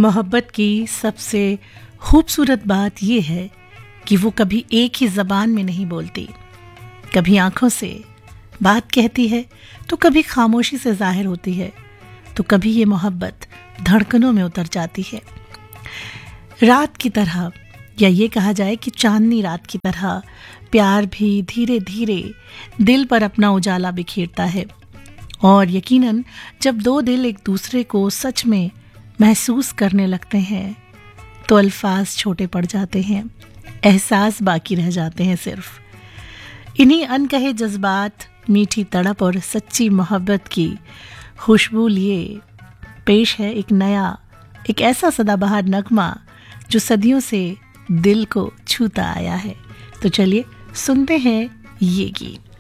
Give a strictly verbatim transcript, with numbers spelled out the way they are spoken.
मोहब्बत की सबसे खूबसूरत बात यह है कि वो कभी एक ही ज़बान में नहीं बोलती, कभी आंखों से बात कहती है तो कभी खामोशी से जाहिर होती है, तो कभी ये मोहब्बत धड़कनों में उतर जाती है। रात की तरह, या ये कहा जाए कि चांदनी रात की तरह, प्यार भी धीरे धीरे दिल पर अपना उजाला बिखेरता है। और यकीनन जब दो दिल एक दूसरे को सच में महसूस करने लगते हैं तो अल्फाज छोटे पड़ जाते हैं, एहसास बाकी रह जाते हैं। सिर्फ इन्हीं अनकहे जज्बात, मीठी तड़प और सच्ची मोहब्बत की खुशबू लिए पेश है एक नया, एक ऐसा सदाबहार नगमा जो सदियों से दिल को छूता आया है। तो चलिए सुनते हैं ये गीत।